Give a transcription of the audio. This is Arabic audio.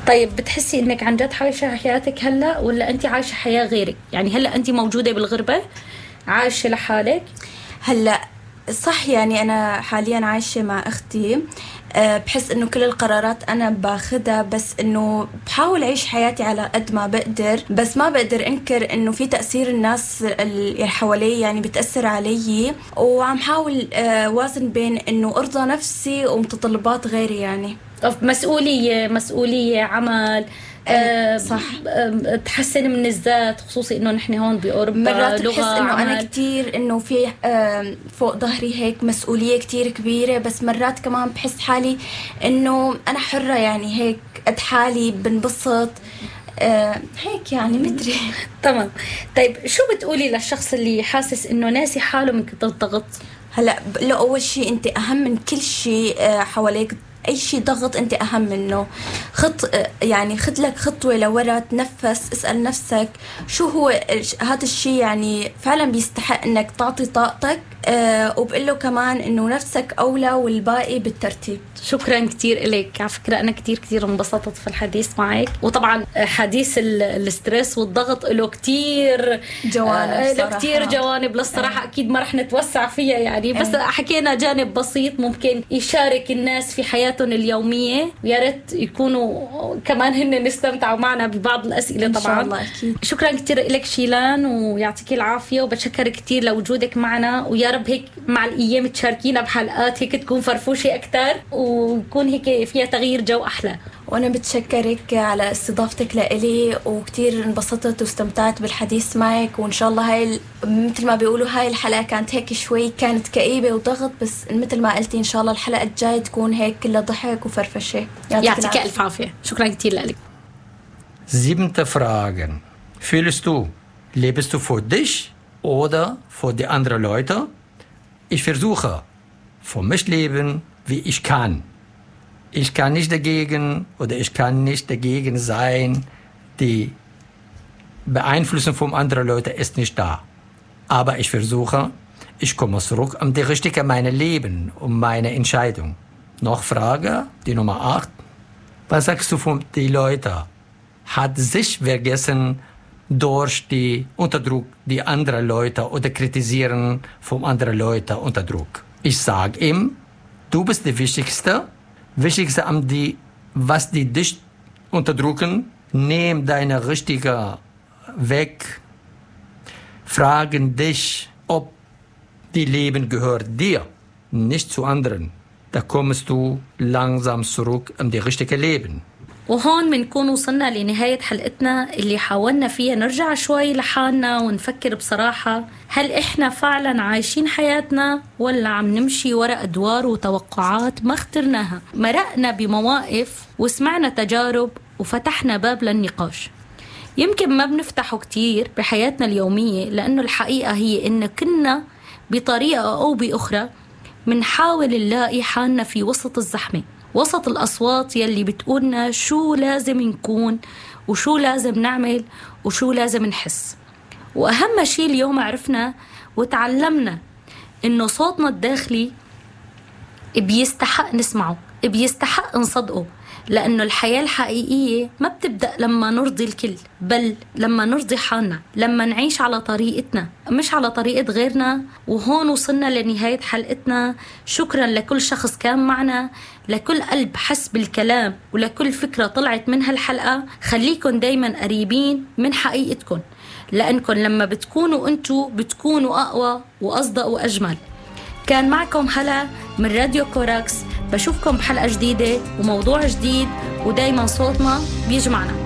طيب بتحسي انك عن جد عايشة حياتك هلا، ولا انت عايشة حياة غيرك؟ يعني هلا انت موجودة بالغربة عايشة لحالك؟ هلا صح، يعني أنا حاليا عايشة مع أختي. بحس إنه كل القرارات أنا باخدها، بس إنه بحاول أعيش حياتي على قد ما بقدر، بس ما بقدر أنكر إنه في تأثير الناس اللي حوالي يعني بتأثر علي، وعم حاول وازن بين إنه أرضى نفسي ومتطلبات غيري يعني. مسؤولية عمل، صح. تحسن من الذات، خصوصي انه نحن هون بأوروبا مرات لغة بحس انه عمل. انا كتير انه في فوق ظهري هيك مسؤولية كتير كبيرة، بس مرات كمان بحس حالي انه انا حرة، يعني هيك قد حالي بنبسط هيك يعني مدري. تمام. طيب شو بتقولي للشخص اللي حاسس انه ناسي حاله من كتر الضغط؟ هلا له اول شيء انت اهم من كل شيء حواليك. اي شيء ضغط انت اهم منه. يعني خد لك خطوه لورا، تنفس، اسال نفسك شو هو هذا الشيء يعني فعلا بيستحق انك تعطي طاقتك. وبقول له كمان انه نفسك اولى والباقي بالترتيب. شكرا كتير لك. على فكرة أنا كتير انبسطت في الحديث معك، وطبعا حديث الستريس والضغط له كتير جوانب، كتير جوانب للصراحة. أكيد ما رح نتوسع فيها يعني، بس حكينا جانب بسيط ممكن يشارك الناس في حياتهم اليومية، ويا ريت يكونوا كمان هن نستمتعوا معنا ببعض الأسئلة طبعا. إن شاء الله أكيد. شكرا كتير لك شيلان، ويعطيك العافية، وبتشكر كتير لوجودك معنا، ويا رب هيك مع الأيام تشاركينا بحلقات هيك تكون فرفوشة أكتر، ويكون هيك فيها تغيير جو أحلى. وأنا بتشكرك على استضافتك لإلي، وكتير انبسطت واستمتعت بالحديث معك. وإن شاء الله هاي مثل ما بيقولوا هاي الحلقة كانت هيك شوي كانت كئيبة وضغط، بس مثل ما قلتي إن شاء الله الحلقة الجاية تكون هيك كلها ضحك وفرفشة. يعطيك ألف عافية. شكرا كتير لك. 7. Frage. Fühlst du, lebst du für dich oder für die anderen Leute? Ich versuche, für mich leben, wie ich kann. Ich kann nicht dagegen oder ich kann nicht dagegen sein. Die Beeinflussung von anderen Leuten ist nicht da. Aber ich versuche, ich komme zurück um die richtige meine Leben, um meine Entscheidung. Noch Frage, die Nummer 8. Was sagst du von den Leuten? Hat sich vergessen durch die Unterdruck die anderen Leute oder kritisieren von anderen Leuten unter Druck? Ich sage ihm, du bist die Wichtigste an die, was die dich unterdrücken, nimm deine richtige Weg, fragen dich, ob die Leben gehört dir, nicht zu anderen. Da kommst du langsam zurück um die richtige Leben. وهون بنكون وصلنا لنهاية حلقتنا اللي حاولنا فيها نرجع شوي لحالنا ونفكر بصراحة، هل إحنا فعلا عايشين حياتنا ولا عم نمشي وراء أدوار وتوقعات ما اخترناها؟ مرقنا بمواقف وسمعنا تجارب وفتحنا باب للنقاش يمكن ما بنفتحه كتير بحياتنا اليومية، لأنه الحقيقة هي إن كنا بطريقة أو بأخرى منحاول نلاقي حالنا في وسط الزحمة، وسط الأصوات يلي بتقولنا شو لازم نكون وشو لازم نعمل وشو لازم نحس. وأهم شيء اليوم عرفنا وتعلمنا إنه صوتنا الداخلي بيستحق نسمعه، بيستحق نصدقه، لأنه الحياة الحقيقية ما بتبدأ لما نرضي الكل، بل لما نرضي حالنا، لما نعيش على طريقتنا مش على طريقة غيرنا. وهون وصلنا لنهاية حلقتنا. شكرا لكل شخص كان معنا، لكل قلب حس بالكلام، ولكل فكرة طلعت من هالحلقة. خليكن دايما قريبين من حقيقتكن، لأنكن لما بتكونوا أنتوا بتكونوا أقوى وأصدق وأجمل. كان معكم هلا من راديو كوراكس. بشوفكم بحلقة جديدة وموضوع جديد، ودايما صوتنا بيجمعنا.